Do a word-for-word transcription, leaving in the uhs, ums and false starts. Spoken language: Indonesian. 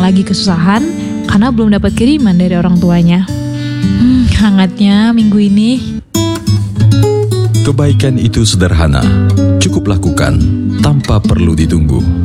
lagi kesusahan karena belum dapat kiriman dari orang tuanya. Hmm, hangatnya minggu ini. Kebaikan itu sederhana, cukup lakukan tanpa perlu ditunggu.